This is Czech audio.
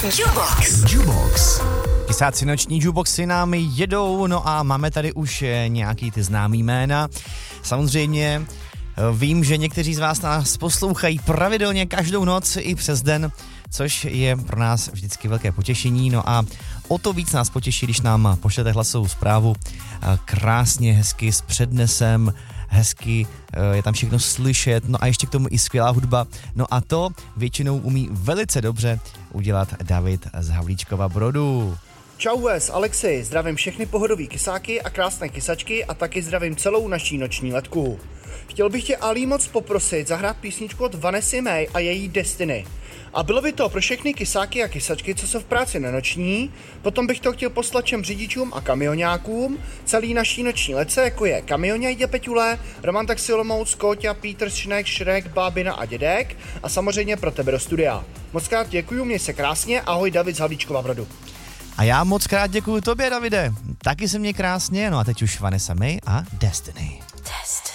Jukebox. Kysáci noční jukeboxy nám jedou, no a máme tady už nějaký ty známý jména. Samozřejmě vím, že někteří z vás nás poslouchají pravidelně každou noc i přes den, což je pro nás vždycky velké potěšení. No a o to víc nás potěší, když nám pošlete hlasovou zprávu krásně, hezky s přednesem, hezky, je tam všechno slyšet, no a ještě k tomu i skvělá hudba. No a to většinou umí velice dobře udělat David z Havlíčkova Brodu. Čau Wes, Alexi, zdravím všechny pohodový kysáky a krásné kysačky a taky zdravím celou naší noční letku. Chtěl bych tě, Ali, moc poprosit zahrát písničku od Vanessy May a její Destiny. A bylo by to pro všechny kysáky a kysačky, co jsou v práci na noční. Potom bych to chtěl poslat všem řidičům a kamionákům celý naší noční letce, jako je Kamioňajde Peťule, Roman Taxi Olomouc, Kóťa, Pítr, Šnek, Šrek, Bábina a Dědek a samozřejmě pro tebe do studia. Moc krát děkuju, měj se krásně, ahoj, David z Havlíčkova Brodu. A já moc krát děkuju tobě, Davide. Taky se mě krásně, no a teď už Vanessa May a Destiny. Test.